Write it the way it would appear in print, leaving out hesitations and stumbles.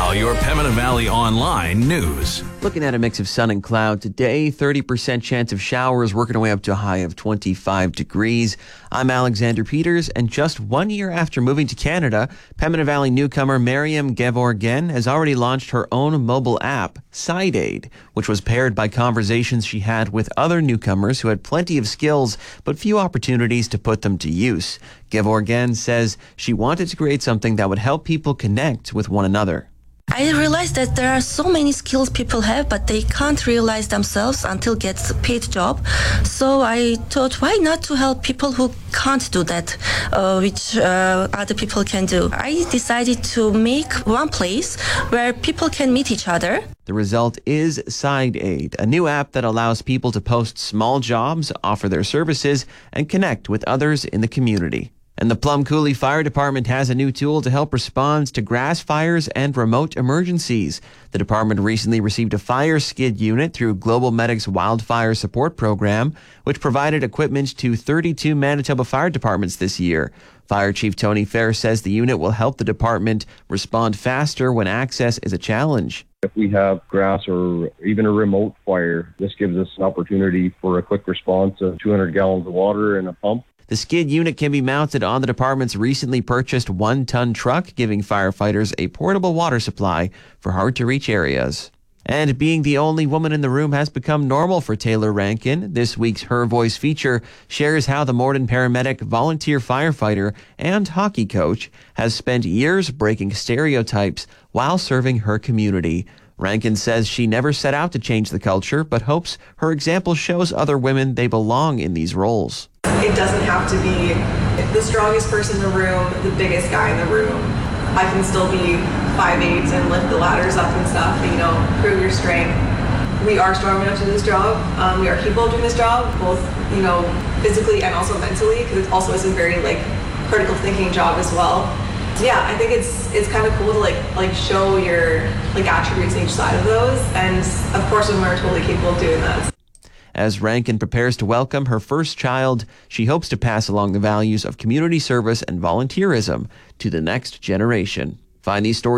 now, your Pembina Valley Online news. Looking at a mix of sun and cloud today, 30% chance of showers, working our way up to a high of 25 degrees. I'm Alexander Peters, and just 1 year after moving to Canada, Pembina Valley newcomer Miriam Gevorgyan has already launched her own mobile app, Side Aid, which was paired by conversations she had with other newcomers who had plenty of skills but few opportunities to put them to use. Gevorgyan says she wanted to create something that would help people connect with one another. I realized that there are so many skills people have, but they can't realize themselves until gets a paid job. So I thought, why not to help people who can't do that, which other people can do. I decided to make one place where people can meet each other. The result is Side Aid, a new app that allows people to post small jobs, offer their services, and connect with others in the community. And the Plum Coulee Fire Department has a new tool to help respond to grass fires and remote emergencies. The department recently received a fire skid unit through Global Medic's Wildfire Support Program, which provided equipment to 32 Manitoba fire departments this year. Fire Chief Tony Fair says the unit will help the department respond faster when access is a challenge. If we have grass or even a remote fire, this gives us an opportunity for a quick response of 200 gallons of water and a pump. The skid unit can be mounted on the department's recently purchased 1-ton truck, giving firefighters a portable water supply for hard-to-reach areas. And being the only woman in the room has become normal for Taylor Rankin. This week's Her Voice feature shares how the Morden paramedic, volunteer firefighter, and hockey coach has spent years breaking stereotypes while serving her community. Rankin says she never set out to change the culture, but hopes her example shows other women they belong in these roles. It doesn't have to be the strongest person in the room, the biggest guy in the room. I can still be 5'8" and lift the ladders up and stuff, prove your strength. We are strong enough to do this job. We are capable of doing this job, both, physically and also mentally, because it also is a very, critical thinking job as well. Yeah, I think it's kind of cool to show your attributes in each side of those, and of course women are totally capable of doing that. As Rankin prepares to welcome her first child, she hopes to pass along the values of community service and volunteerism to the next generation. Find these stories